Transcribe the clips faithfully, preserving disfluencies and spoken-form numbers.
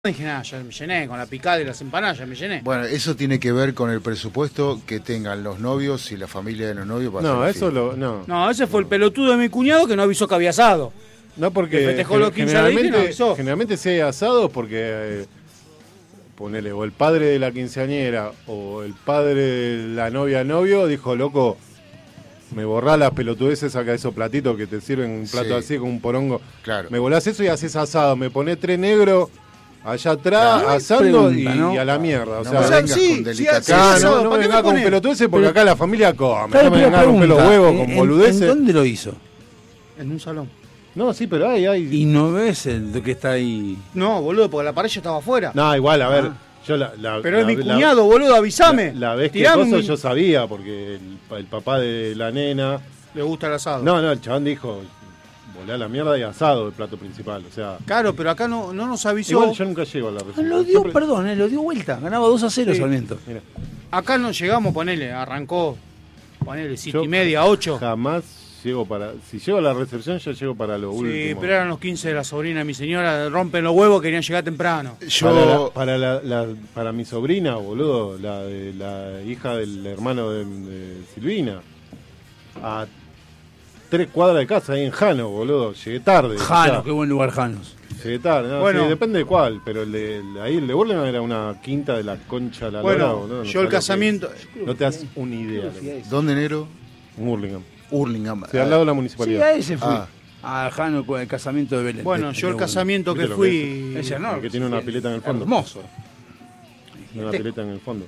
Dije, nada, ya me llené, con la picada y las empanadas ya me llené. Bueno, eso tiene que ver con el presupuesto que tengan los novios y la familia de los novios para No, hacer el eso fin. lo, no. No, ese fue el pelotudo de mi cuñado que no avisó que había asado. No, porque Que festejó los quince años y no generalmente, avisó. generalmente si hay asados porque eh, ponele, o el padre de la quinceañera o el padre de la novia novio dijo, loco, me borrás las pelotudeces, saca esos platitos que te sirven un plato Sí. así con un porongo. Claro. Me volás eso y haces asado, me ponés tres negros allá atrás Claro, no hay asando pregunta, y, ¿no? y a la mierda. O No sea, me o sea, vengas sí, con sí, delicadeza. sí, acá sí, no, ¿para no qué me me vengas con pone? pelotudeces porque Pero- acá la familia come. Claro, No me pero vengas con pregunta, pelo huevo, con ¿en- boludeces. ¿En dónde lo hizo? En un salón. No, sí, pero hay, hay. Y no ves el que está ahí. No, boludo, porque la parrilla estaba afuera. No, igual, a ver, Ah. yo la, la- Pero la- es mi la- cuñado, boludo, avísame. La, la vez que Tirame cosa un- yo sabía, porque el, el papá de la nena. Le gusta el asado. No, no, el chabón dijo, volá la mierda y asado el plato principal. O sea, Claro, pero acá no, no nos avisó. igual yo nunca llego a la Ah, recepción. lo dio, Siempre- perdón, eh, lo dio vuelta. Ganaba dos a cero Sí. Sarmiento. Mira, Acá no llegamos, ponele, arrancó, ponele, siete yo y media, ocho. jamás llego para. Si llego a la recepción, yo llego para lo Sí, último. pero eran los quince de la sobrina de mi señora, rompen los huevos, querían llegar temprano. Yo, Para, la- para, la- la- para mi sobrina, boludo, la de la hija del hermano de, de Silvina, a tres cuadras de casa, ahí en Jano, boludo, llegué tarde. o Janos, sea, qué buen lugar Janos. llegué tarde, no, Bueno. sí, depende de cuál, pero el de, el- ahí el de Burlingame era una quinta de la concha de la Bueno, lora, boludo, no yo el sabés lo que casamiento... es. No te das una idea. loco. ¿dónde enero? En Burlingame. Hurlingham. Sí, al lado de la Sí, municipalidad. a ese fui. Ah. A Jano con el casamiento de Belén. Bueno, De- yo el de- casamiento que ¿Viste lo fui... que Ese no, El que tiene una sí, pileta en el fondo. Hermoso. Tiene una pileta en el fondo.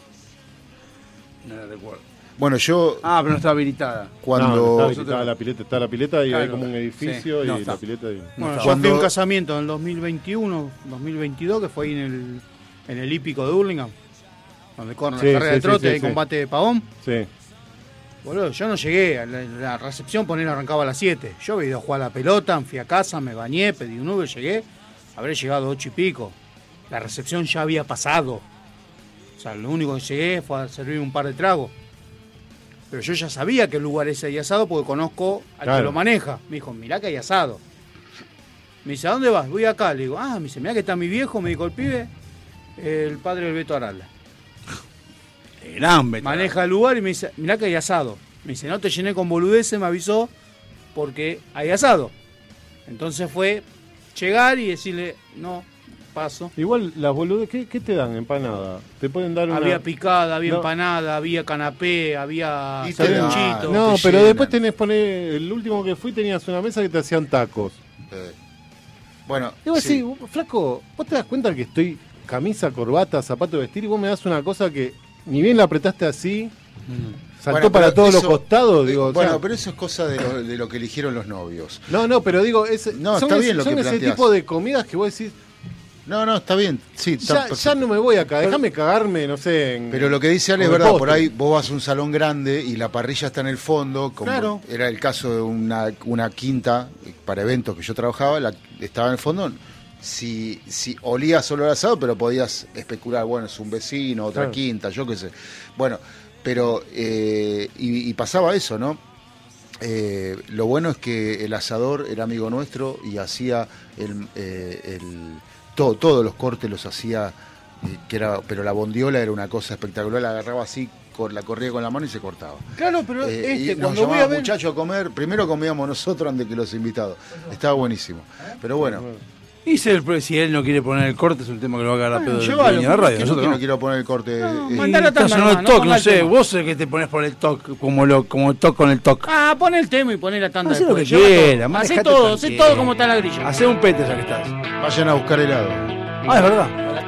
No la recuerdo. Bueno, yo Ah, pero no está habilitada. cuando... No, no, está, Nosotros- está la pileta, está la pileta y Claro, hay como un edificio sí, y no, la está. pileta y... Bueno, No, yo cuando- fui a un casamiento en el dos mil veintiuno, dos mil veintidós, que fue ahí en el, en el hípico de Hurlingham, donde corren Sí, la carrera sí, de sí, trote sí, y sí. combate de pavón. Sí. Boludo, yo no llegué, a la, la recepción poner arrancaba a las siete. Yo había ido a jugar a la pelota, fui a casa, me bañé, pedí un Uber, llegué, habré llegado a ocho y pico. La recepción ya había pasado. O sea, lo único que llegué fue a servir un par de tragos. Pero yo ya sabía que el lugar ese hay asado porque conozco al que Claro. lo maneja. Me dijo, mirá que hay asado. Me dice, ¿a dónde vas? Voy acá. Le digo, ah, me dice, mirá que está mi viejo, me dijo el pibe, el padre del Beto Arala. Gran veterano. Maneja el lugar y me dice, mirá que hay asado. Me dice, no te llené con boludeces, me avisó, porque hay asado. Entonces fue llegar y decirle, no, paso. Igual las boludes, ¿qué, ¿qué te dan? Empanada. Te pueden dar una... Había picada, había No. empanada, había canapé, había Y te dan- sanguchito. No, te pero llenan. después tenés poner... El último que fui tenías una mesa que te hacían tacos. eh, bueno, Y vos sí. decís, flaco, ¿vos te das cuenta que estoy camisa, corbata, zapato de vestir y vos me das una cosa que ni bien la apretaste así, saltó Bueno, para pero todos eso- los costados? Digo, o bueno, sea, pero eso es cosa de lo, de lo que eligieron los novios. No, no, pero digo, es, No, son, está ese- bien lo son que ese planteás. tipo de comidas que vos decís, No, no, está bien. Sí, está ya, perfecto. ya no me voy acá, déjame cagarme, no sé. En, Pero lo que dice Ale es con el verdad, postre. por ahí vos vas a un salón grande y la parrilla está en el fondo, como Claro. era el caso de una, una quinta para eventos que yo trabajaba, la, estaba en el fondo. Si, si olía solo el asado, pero podías especular, bueno, es un vecino, otra Claro. quinta, yo qué sé. Bueno, pero, eh, y, y pasaba eso, ¿no? Eh, lo bueno es que el asador era amigo nuestro y hacía el, eh, el- todo, todos los cortes los hacía, eh, que era, pero la bondiola era una cosa espectacular, la agarraba así, cor- la corría con la mano y se cortaba. Claro, pero Eh, este, y nos cuando voy a llamaba ver... muchachos a comer, primero comíamos nosotros antes que los invitados. Estaba buenísimo. Pero bueno, Y si, el, si él no quiere poner el corte, es un tema que lo va a cagar a Bueno, pedo del llévalo, dueño de radio. que no, Nosotros que no no. quiero poner el corte. No, eh, mandá la Está tanda sonando el nomás, no toque, ponga no el sé, tema. vos sos el que te pones por el toque, como lo, como toque con el toque. Ah, pon el tema y poné la tanda Hacé lo después. que lleva quiera, todo. Hacé manejate todo, hacé tranquilo. todo como está la grilla. Hacé un pete ya que estás. vayan a buscar helado. Ah, es verdad.